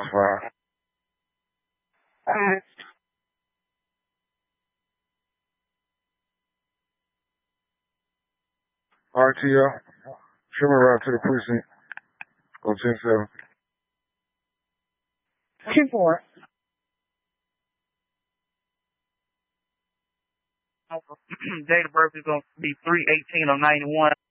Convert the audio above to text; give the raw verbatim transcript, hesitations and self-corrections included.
five. Alright. R T L. Show me around to the precinct. Go ten seven. ten four. Date of birth is going to be three eighteen of ninety-one.